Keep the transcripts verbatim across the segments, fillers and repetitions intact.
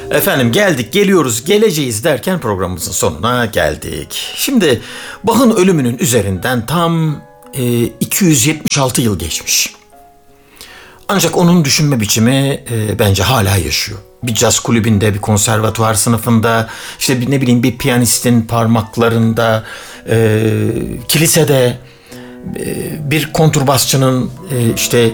Efendim geldik, geliyoruz, geleceğiz derken programımızın sonuna geldik. Şimdi Bach'ın ölümünün üzerinden tam e, iki yüz yetmiş altı yıl geçmiş. Ancak onun düşünme biçimi e, bence hala yaşıyor. Bir caz kulübünde, bir konservatuvar sınıfında, işte bir, ne bileyim bir piyanistin parmaklarında, e, kilisede, e, bir kontrbasçının e, işte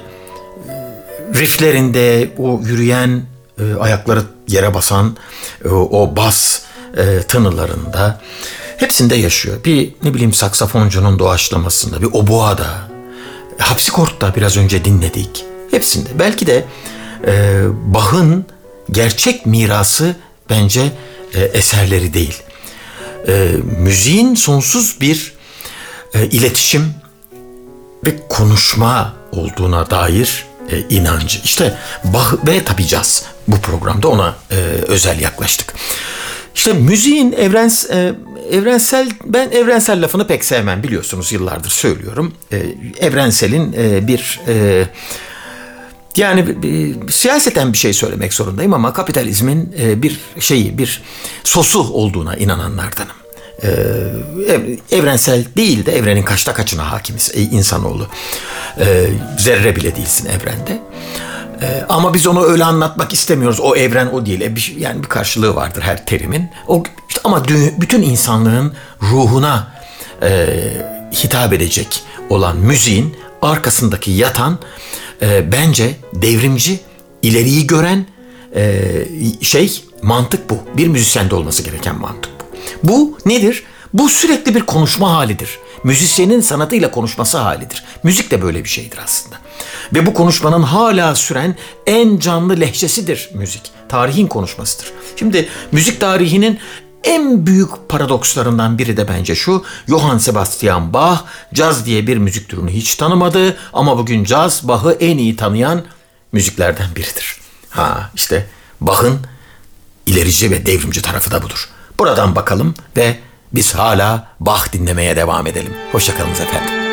rifflerinde, o yürüyen, e, ayakları yere basan e, o bas e, tınılarında, hepsinde yaşıyor. Bir ne bileyim saksafoncunun doğaçlamasında, bir oboada, hapsikort'ta biraz önce dinledik. Hepsinde. Belki de e, Bach'ın gerçek mirası bence e, eserleri değil. E, müziğin sonsuz bir e, iletişim ve konuşma olduğuna dair e, inancı. İşte Bach ve tabii caz. Bu programda ona e, özel yaklaştık. İşte müziğin evrens, e, evrensel, ben evrensel lafını pek sevmem, biliyorsunuz, yıllardır söylüyorum. E, evrenselin e, bir e, yani e, siyaseten bir şey söylemek zorundayım ama kapitalizmin e, bir şeyi, bir sosu olduğuna inananlardanım. E, evrensel değil de evrenin kaçta kaçına hakimiz e, insanoğlu. E, zerre bile değilsin evrende. E, ama biz onu öyle anlatmak istemiyoruz. O evren o değil. E, bir, yani bir karşılığı vardır her terimin. O işte, ama dü- bütün insanlığın ruhuna e, hitap edecek olan müziğin arkasındaki yatan e, bence devrimci, ileriyi gören e, şey, mantık bu. Bir müzisyende olması gereken mantık bu. Bu nedir? Bu sürekli bir konuşma halidir. Müzisyenin sanatıyla konuşması halidir. Müzik de böyle bir şeydir aslında. Ve bu konuşmanın hala süren en canlı lehçesidir müzik. Tarihin konuşmasıdır. Şimdi müzik tarihinin en büyük paradokslarından biri de bence şu: Johann Sebastian Bach caz diye bir müzik türünü hiç tanımadı ama bugün caz Bach'ı en iyi tanıyan müziklerden biridir. Ha işte Bach'ın ilerici ve devrimci tarafı da budur. Buradan bakalım ve biz hala Bach dinlemeye devam edelim. Hoşça kalınız efendim.